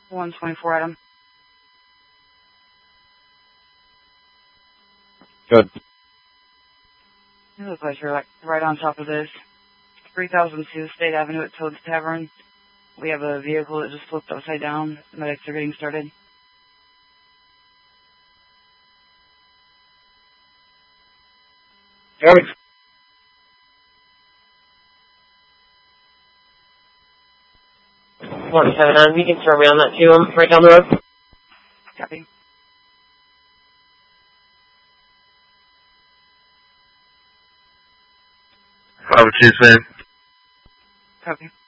124 Adam. Good. It looks like you're like right on top of this. 3002 State Avenue at Toad's Tavern. We have a vehicle that just flipped upside down. Medics are getting started. Eric. 179, you can throw me on that too. I'm right down the road. Copy. Robert Cheeseman. Copy.